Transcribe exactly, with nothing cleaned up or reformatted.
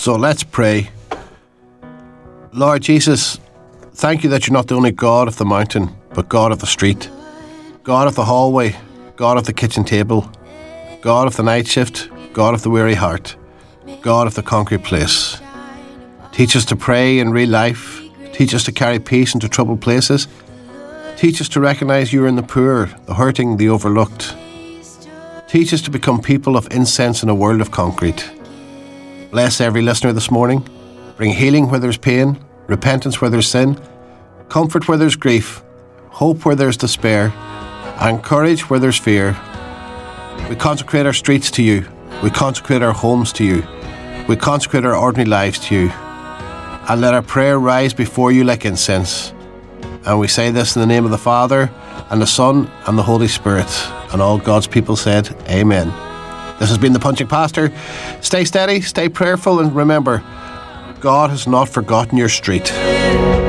So let's pray. Lord Jesus, thank you that you're not the only God of the mountain, but God of the street, God of the hallway, God of the kitchen table, God of the night shift, God of the weary heart, God of the concrete place. Teach us to pray in real life. Teach us to carry peace into troubled places. Teach us to recognise you are in the poor, the hurting, the overlooked. Teach us to become people of incense in a world of concrete. Bless every listener this morning. Bring healing where there's pain, repentance where there's sin, comfort where there's grief, hope where there's despair, and courage where there's fear. We consecrate our streets to you. We consecrate our homes to you. We consecrate our ordinary lives to you. And let our prayer rise before you like incense. And we say this in the name of the Father, and the Son, and the Holy Spirit. And all God's people said, Amen. This has been The Punching Pastor. Stay steady, stay prayerful, and remember, God has not forgotten your street.